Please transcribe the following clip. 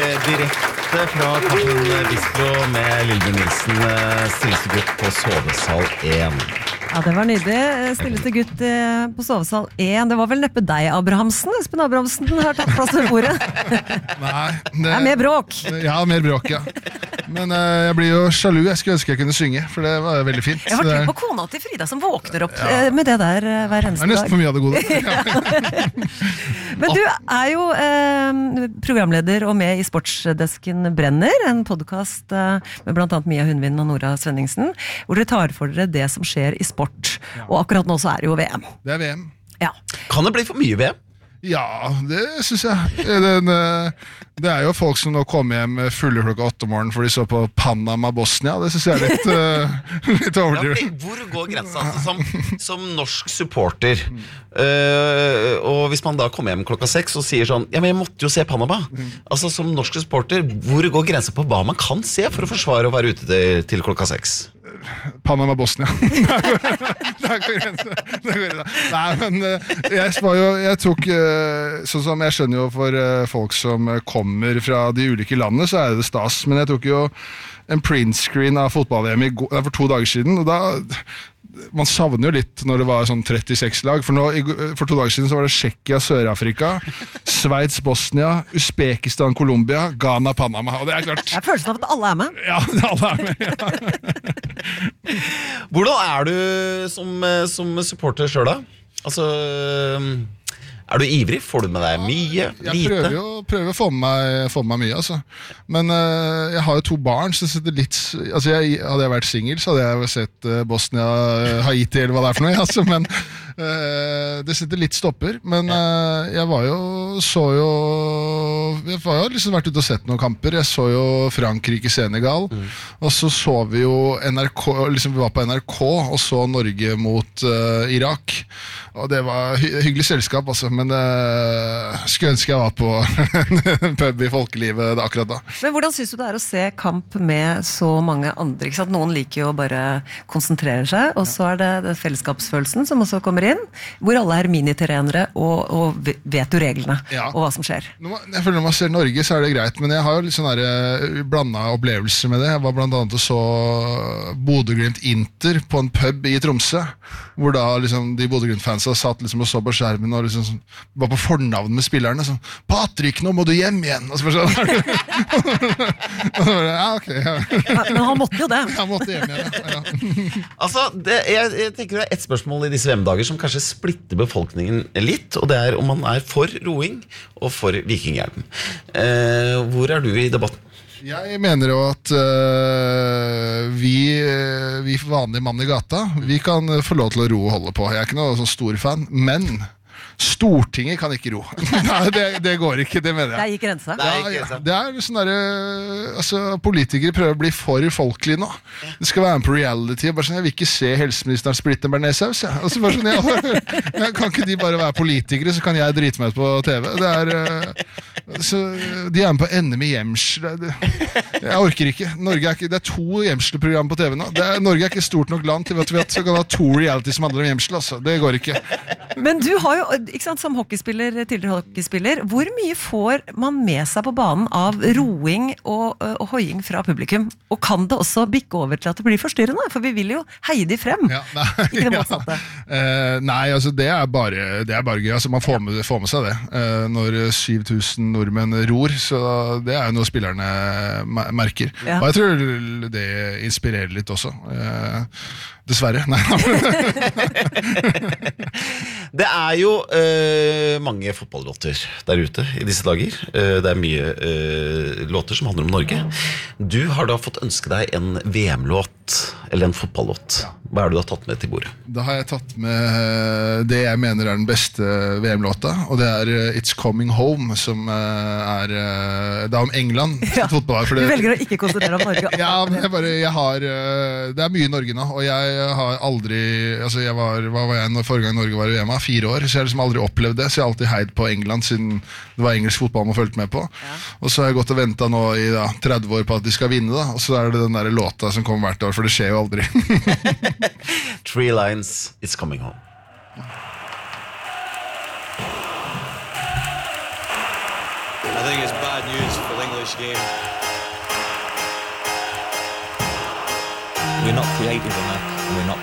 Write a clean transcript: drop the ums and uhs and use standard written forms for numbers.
Direkte fra Karsten Bistro med Lillebjørn Nilsen, stilleste gutt på sovesal 1. Ja, det var nydelig. Stilleste gutt på sovesal 1. Det var vel neppe deg, Abrahamsen? Espen Abrahamsen har tatt plass ved bordet. Nei, det er mer bråk. Ja, mer bråk, ja. Men jeg blir jo sjalu. Jeg skulle ønske jeg kunne synge, for det var veldig fint. Jeg har tenkt på kona til Frida som våkner opp med det der hver eneste dag. Det er nesten for mye av det gode. Men du er jo programleder og med i Sportsdesken Brenner, en podcast med blant annet Mia Hundvin og Nora Svenningsen, hvor dere tar for dere det som skjer i sport. Og akkurat nå så er det jo VM. Det er VM. Ja. Kan det bli for mye VM? Ja, det synes jeg. Det er jo folk som nå kommer hjem fulle klokka 8 om morgenen for de så på Panama-Bosnia. Det synes jeg er litt overdrivet. Ja, hvor går grensa? Altså, som norsk supporter, og hvis man da kommer hjem klokka 6 og sier sånn, ja, men jeg måtte jo se Panama. Altså, som norsk supporter, hvor går grensa på hva man kan se for å forsvare å være ute til klokka 6? Panama-Bosnia. Der går grensa. Nei, men jeg tok sånn som jeg skjønner jo for folk som kommer fra de ulike landene, så er det stas, men jeg tok jo en printscreen av fotball-VM for 2 dager siden, og da man savner jo litt når det var sånn 36 lag, for 2 dager siden så var det Tsjekkia, Sør-Afrika, Sveits, Bosnia, Uzbekistan, Colombia, Ghana, Panama, og det er klart. Jeg har følelsen av at alle er med. Ja, alle er med, ja. Hvordan er du som supporter selv da? Altså, er du ivrig? Får du med deg mye? Jeg prøver å få med meg mye, altså. Men jeg har jo 2 barn, så det litt, altså hadde jeg vært single, så hadde jeg jo sett Bosnia, Haiti eller hva det er for noe, altså, men det sitter litt stopper. Men jeg var jo liksom vært ute og sett noen kamper. Jeg så jo Frankrike-Senegal, og så vi jo NRK, liksom vi var på NRK og så Norge mot Irak, og det var hyggelig selskap, altså, men skulle ønske jeg var på en pub i folkelivet akkurat da. Men hvordan synes du det er å se kamp med så mange andre? Ikke sant? Noen liker jo å bare konsentrere seg, og så er det fellesskapsfølelsen som også kommer inn, hvor alle er miniterrenere og vet jo reglene og hva som skjer. Jeg føler når man ser Norge så er det greit, men jeg har jo litt sånne blandet opplevelser med det. Jeg var blant annet og så Bodø/Glimt Inter på en pub i Tromsø, hvor da liksom de Bodø/Glimt-fansa satt liksom og så på skjermen og liksom var på fornavn med spillerne, sånn, Patrick, nå må du hjem igjen! Og så sånn, ja, ok. Ja. Men han måtte jo det. Han måtte hjem igjen, ja. Altså, jeg tenker det er et spørsmål i disse VM-dager som kanskje splitter befolkningen litt, og det er om man er for roing og for vikinghjelm. Hvor er du i debatten? Jeg mener jo at vi vanlige mann i gata, vi kan få lov til å ro og holde på. Jeg er ikke noe sånn stor fan, men Stortinget kan ikke ro. Nei, det går ikke, det mener jeg. Det gikk grensa. Det er sånn der, altså, politikere prøver å bli for folkelig nå. Det skal være med på reality. Bare sånn, jeg vil ikke se helseministeren splitte en bearnéssaus. Altså, bare sånn, kan ikke de bare være politikere, så kan jeg drite meg ut på TV. Det er så, de er med på NM i gjemsel. Jeg orker ikke. Norge er ikke. Det er 2 gjemselprogram på TV nå. Norge er ikke stort nok land til at vi kan ha 2 reality som handler om gjemsel. Altså. Det går ikke. Men du har jo, ikke sant, som tidligere hockeyspiller, hvor mye får man med seg på banen av roing og hoiing fra publikum? Og kan det også bikke over til at det blir forstyrrende? For vi vil jo heie de frem. Ja, nei, altså det er bare gøy. Altså, man får med seg det. Når 7000 nordmenn ror, så det er jo noe spillerne merker. Ja. Og jeg tror det inspirerer litt også. Dessverre. Nei. Det er jo mange fotballåter der ute i disse dager. Det er mye låter som handler om Norge. Du har da fått ønske deg en VM-låt, eller en fotballåt. Hva er det du har tatt med til bordet? Da har jeg tatt med det jeg mener er den beste VM-låta, og det er It's Coming Home, som det er om England. Ja. Du velger å ikke konsentrere om Norge. Ja, men det er mye Norge nå, og jeg har aldri, altså hva var jeg når forrige gang Norge var i VM? 4 år, så jeg har liksom aldri opplevd det, så jeg har alltid heid på England, siden det var engelsk fotball man følte med på. Ja. Og så har jeg gått og ventet nå i 30 år på at de skal vinne da, og så er det den der låta som kommer hvert år, for det skjer jo aldri. 3 lines, It's Coming Home. think it's bad news for the English game. We're not creative enough, and we're not